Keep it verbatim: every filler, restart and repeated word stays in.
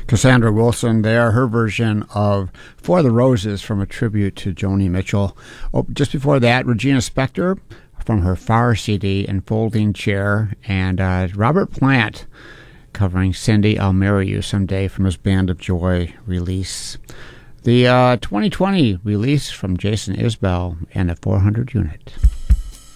Cassandra Wilson there, her version of For the Roses from a tribute to Joni Mitchell. Oh, just before that, Regina Spektor from her Far C D, Enfolding Chair, and uh, Robert Plant covering Cindy, I'll Marry You Someday from his Band of Joy release. The uh, twenty twenty release from Jason Isbell and a four hundred unit.